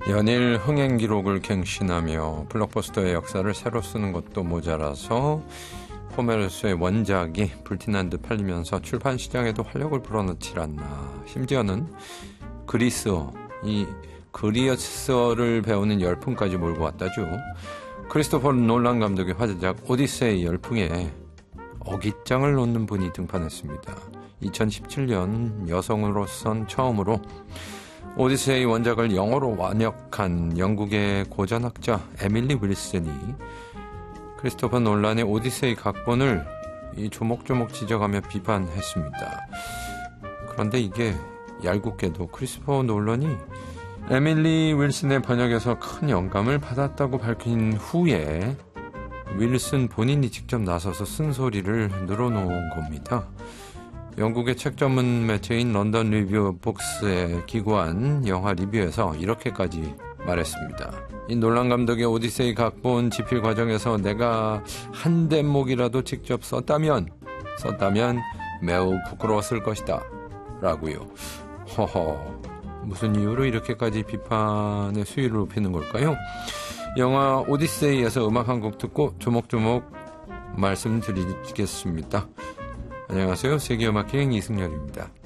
연일 흥행 기록을 갱신하며 블록버스터의 역사를 새로 쓰는 것도 모자라서 호메로스의 원작이 불티난 듯 팔리면서 출판 시장에도 활력을 불어넣질 않나. 심지어는 그리스어, 이 그리스어를 배우는 열풍까지 몰고 왔다죠. 크리스토퍼 놀란 감독의 화제작 오디세이 열풍에 어깃장을 놓는 분이 등판했습니다. 2017년 여성으로선 처음으로 오디세이 원작을 영어로 완역한 영국의 고전학자 에밀리 윌슨이 크리스토퍼 놀란의 오디세이 각본을 조목조목 지적하며 비판했습니다. 그런데 이게 얄궂게도 크리스토퍼 놀란이 에밀리 윌슨의 번역에서 큰 영감을 받았다고 밝힌 후에 윌슨 본인이 직접 나서서 쓴소리를 늘어놓은 겁니다. 영국의 책 전문 매체인 런던 리뷰 북스에 기고한 영화 리뷰에서 이렇게까지 말했습니다. 이 놀란 감독의 오디세이 각본 집필 과정에서 내가 한 대목이라도 직접 썼다면 매우 부끄러웠을 것이다 라고요. 허허, 무슨 이유로 이렇게까지 비판의 수위를 높이는 걸까요? 영화 오디세이에서 음악 한 곡 듣고 조목조목 말씀드리겠습니다. 안녕하세요. 세계음악 기행 이승열입니다.